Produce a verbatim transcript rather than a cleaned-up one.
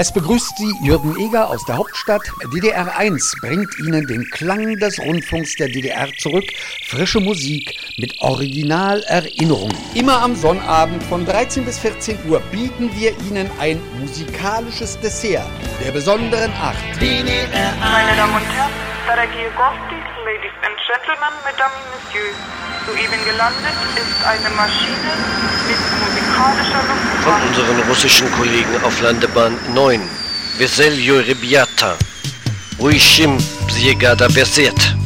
Es begrüßt Sie Jürgen Eger aus der Hauptstadt. D D R eins bringt Ihnen den Klang des Rundfunks der D D R zurück. Frische Musik mit Originalerinnerungen. Immer am Sonnabend von dreizehn bis vierzehn Uhr bieten wir Ihnen ein musikalisches Dessert der besonderen Art. D D R eins. Meine Damen und Herren, Daragie Gosti, Ladies and Gentlemen, Mesdames et Messieurs. Soeben gelandet ist eine Maschine mit musikalischer Luftfahrt. Von unseren russischen Kollegen auf Landebahn neun. Veselyo Rебята. Уищем Бзегада Версет.